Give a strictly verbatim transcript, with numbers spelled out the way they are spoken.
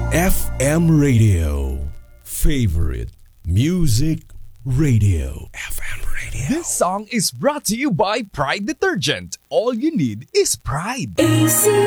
F M Radio. Favorite Music Radio. F M Radio. This song is brought to you by Pride Detergent. All you need is pride. A C